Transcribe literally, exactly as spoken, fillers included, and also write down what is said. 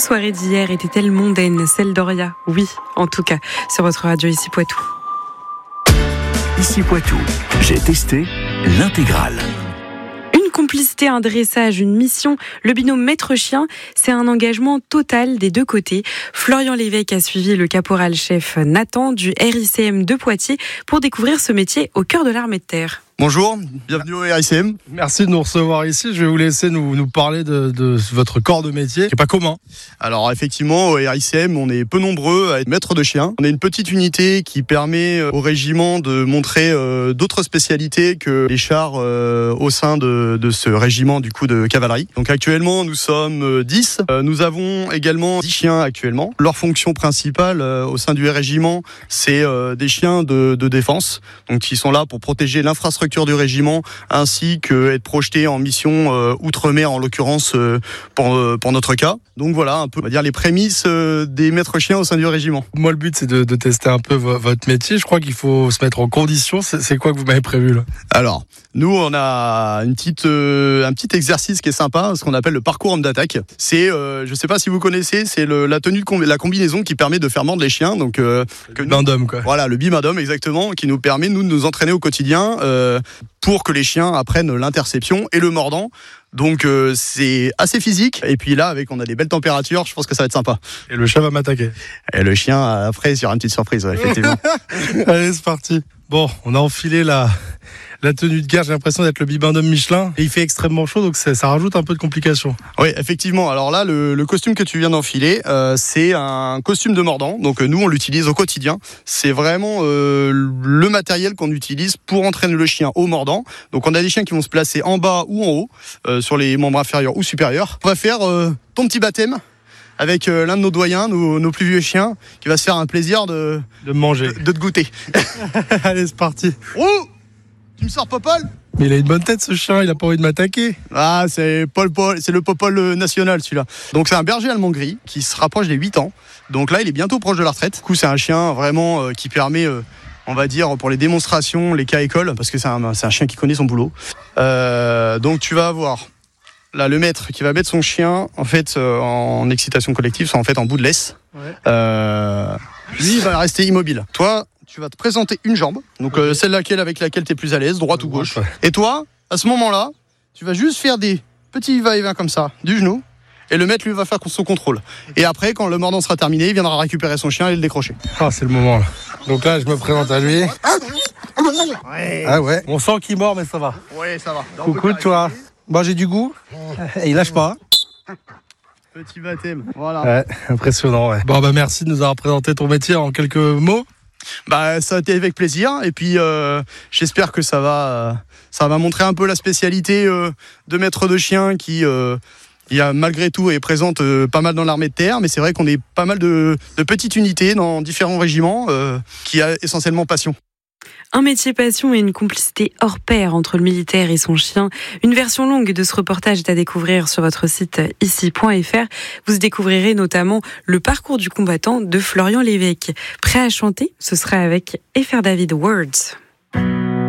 soirée d'hier était-elle mondaine, celle d'Oria? Oui, en tout cas, sur votre radio ici Poitou. Ici Poitou, j'ai testé l'intégrale. Une complicité, un dressage, une mission, le binôme maître-chien, c'est un engagement total des deux côtés. Florian Lévesque a suivi le caporal-chef Nathan du R I C M de Poitiers pour découvrir ce métier au cœur de l'armée de terre. Bonjour, bienvenue au R I C M. Merci de nous recevoir ici. Je vais vous laisser nous, nous parler de, de votre corps de métier, qui n'est pas commun. Alors effectivement, au R I C M, on est peu nombreux à être maîtres de chiens. On est une petite unité qui permet au régiment de montrer euh, d'autres spécialités que les chars euh, au sein de, de ce régiment du coup de cavalerie. Donc actuellement, nous sommes dix. Euh, nous avons également dix chiens actuellement. Leur fonction principale euh, au sein du régiment, c'est euh, des chiens de, de défense, donc ils sont là pour protéger l'infrastructure du régiment ainsi que être projeté en mission euh, outre-mer en l'occurrence euh, pour, euh, pour notre cas. Donc voilà un peu on va dire les prémices euh, des maîtres chiens au sein du régiment. Moi le but c'est de, de tester un peu vo- votre métier. Je crois qu'il faut se mettre en condition. C'est, c'est quoi que vous m'avez prévu là? Alors nous on a une petite, euh, un petit exercice qui est sympa, ce qu'on appelle le parcours homme d'attaque. C'est euh, je sais pas si vous connaissez, c'est le, la tenue de comb- la combinaison qui permet de faire mordre les chiens. Donc euh, que le bain d'homme quoi. Voilà le bain d'homme exactement qui nous permet nous de nous entraîner au quotidien. Euh, pour que les chiens apprennent l'interception et le mordant. Donc euh, c'est assez physique. Et puis là, avec on a des belles températures, je pense que ça va être sympa. Et le chien va m'attaquer. Et le chien, après, il y aura une petite surprise, ouais, effectivement. Allez, c'est parti. Bon, on a enfilé la, la tenue de guerre. J'ai l'impression d'être le bibin d'homme Michelin. Et il fait extrêmement chaud, donc ça, ça rajoute un peu de complications. Oui, effectivement. Alors là, le, le costume que tu viens d'enfiler, euh, c'est un costume de mordant. Donc nous, on l'utilise au quotidien. C'est vraiment euh, le matériel qu'on utilise pour entraîner le chien au mordant. Donc on a des chiens qui vont se placer en bas ou en haut, euh, sur les membres inférieurs ou supérieurs. On va faire euh, ton petit baptême avec euh, l'un de nos doyens, nos, nos plus vieux chiens, qui va se faire un plaisir de, de manger, de, de te goûter. Allez, c'est parti. Oh, tu me sors Popol? Mais il a une bonne tête ce chien, il a pas envie de m'attaquer. Ah, c'est Paul Paul, c'est le Popol national celui-là. Donc c'est un berger allemand gris qui se rapproche des huit ans. Donc là, il est bientôt proche de la retraite. Du coup, c'est un chien vraiment euh, qui permet euh, on va dire pour les démonstrations, les cas écoles, parce que c'est un, c'est un chien qui connaît son boulot. Euh, donc tu vas avoir là le maître qui va mettre son chien en fait euh, en excitation collective, soit en fait en bout de laisse. Ouais. Euh, lui il va rester immobile. Toi, tu vas te présenter une jambe, donc okay. euh, celle laquelle avec laquelle tu es plus à l'aise, droite ou gauche. Ouais. Et toi, à ce moment-là, tu vas juste faire des petits va-et-vient comme ça, du genou. Et le maître lui va faire son contrôle. Et après, quand le mordant sera terminé, il viendra récupérer son chien et le décrocher. Ah, c'est le moment là. Donc là, je me présente à lui. Ouais. Ah ouais. On sent qu'il mord, mais ça va. Ouais, ça va. Coucou toi. Bah j'ai du goût. Et il lâche pas. Petit baptême. Voilà. Ouais, impressionnant. Ouais. Bon bah merci de nous avoir présenté ton métier en quelques mots. Bah ça a été avec plaisir. Et puis euh, j'espère que ça va, euh, ça va montrer un peu la spécialité euh, de maître de chien qui. Euh, Il y a malgré tout est présente euh, pas mal dans l'armée de terre, mais c'est vrai qu'on est pas mal de, de petites unités dans différents régiments euh, qui a essentiellement passion. Un métier passion et une complicité hors pair entre le militaire et son chien. Une version longue de ce reportage est à découvrir sur votre site ici point f r. Vous découvrirez notamment le parcours du combattant de Florian Lévesque. Prêt à chanter? Ce sera avec F R David Words.